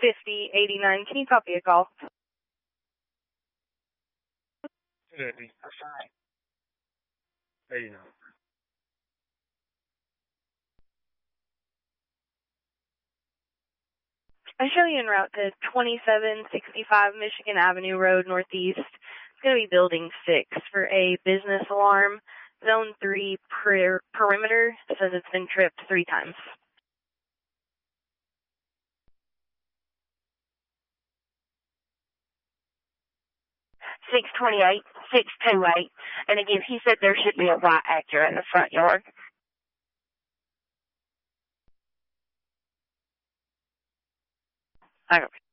5089. Can you copy a call? 250. 89. I show you en route to 2765 Michigan Avenue Road Northeast. It's going to be building 6 for a business alarm. Zone 3 perimeter. It says it's been tripped 3 times. $628-628. And again, he said there should be a white Acura in the front yard. Okay.